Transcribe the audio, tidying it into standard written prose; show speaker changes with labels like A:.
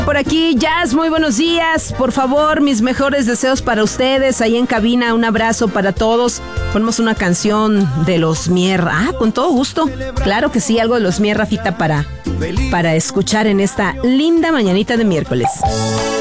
A: Por aquí, Jazz, muy buenos días. Por favor, mis mejores deseos para ustedes ahí en cabina. Un abrazo para todos. Ponemos una canción de los Mier. Con todo gusto. Claro que sí, algo de los Mier, Rafita, para escuchar en esta linda mañanita de miércoles.